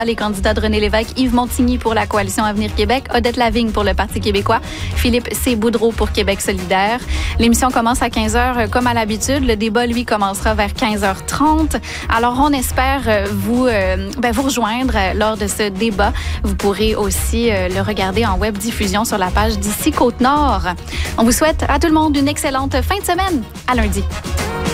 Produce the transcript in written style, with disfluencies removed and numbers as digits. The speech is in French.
Les candidats de René Lévesque, Yves Montigny pour la Coalition Avenir Québec, Odette Lavigne pour le Parti québécois, Philippe C. Boudreau pour Québec solidaire. L'émission commence à 15h comme à l'habitude. Le débat, lui, commencera vers 15h30. Alors, on espère vous rejoindre lors de ce débat. Vous pourrez aussi le regarder en web diffusion sur la page d'Ici Côte-Nord. On vous souhaite à tout le monde une excellente fin de semaine. À lundi.